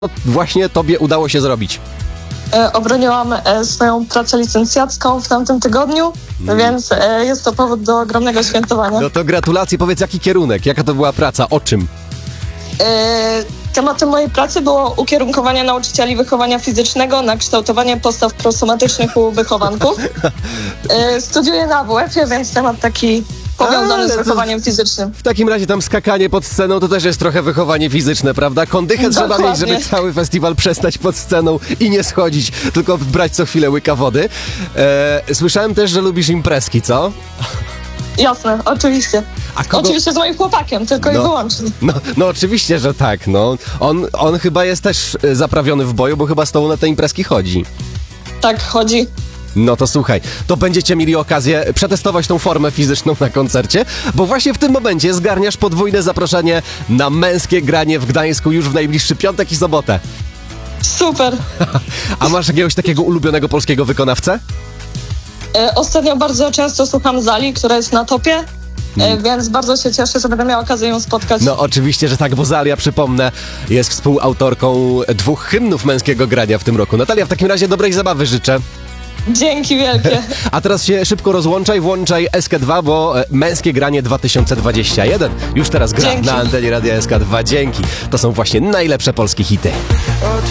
właśnie tobie udało się zrobić? Obroniłam swoją pracę licencjacką w tamtym tygodniu, więc jest to powód do ogromnego świętowania. No to gratulacje, powiedz jaki kierunek, jaka to była praca, o czym? Tematem mojej pracy było ukierunkowanie nauczycieli wychowania fizycznego na kształtowanie postaw prosomatycznych u wychowanków. Studiuję na AWF-ie, więc temat taki powiązany z wychowaniem fizycznym. W takim razie tam skakanie pod sceną to też jest trochę wychowanie fizyczne, prawda? Kondychę trzeba mieć, żeby cały festiwal przestać pod sceną i nie schodzić, tylko brać co chwilę łyka wody. Słyszałem też, że lubisz imprezki, co? Jasne, oczywiście. Oczywiście z moim chłopakiem, tylko i wyłącznie. No oczywiście, że tak, no. On chyba jest też zaprawiony w boju, bo chyba z tobą na te imprezki chodzi. Tak, chodzi. No to słuchaj, to będziecie mieli okazję przetestować tą formę fizyczną na koncercie, bo właśnie w tym momencie zgarniasz podwójne zaproszenie na męskie granie w Gdańsku już w najbliższy piątek i sobotę. Super. A masz jakiegoś takiego ulubionego polskiego wykonawcę? Ostatnio bardzo często słucham Zali, która jest na topie, więc bardzo się cieszę, że będę miała okazję ją spotkać. No oczywiście, że tak, bo Zalia, przypomnę, jest współautorką 2 hymnów męskiego grania w tym roku. Natalia, w takim razie dobrej zabawy życzę. Dzięki wielkie. A teraz się szybko rozłączaj, włączaj SK2, bo męskie granie 2021 już teraz gra na antenie Radia SK2. Dzięki. To są właśnie najlepsze polskie hity.